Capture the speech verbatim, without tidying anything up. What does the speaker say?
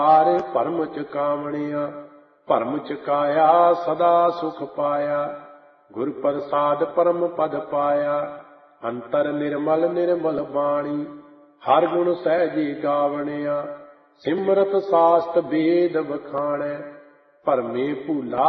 ਹਾਰ ਭਰਮ ਚੁਕਾਵਣਿਆ, ਭਰਮ ਚੁਕਾਇਆ ਸਦਾ ਸੁਖ ਪਾਇਆ। ਗੁਰ ਪ੍ਰਸਾਦ ਪਰਮ ਪਦ ਪਾਇਆ, ਅੰਤਰ ਨਿਰਮਲ ਨਿਰਮਲ ਬਾਣੀ। ਹਰ ਗੁਣ ਸਹਿਜੀ ਗਾਵਣਿਆ, ਸਿਮਰਤ ਸਾਸਤ ਵੇਦ ਵਖਾਣੈ। ਭਰਮੇ ਭੂਲਾ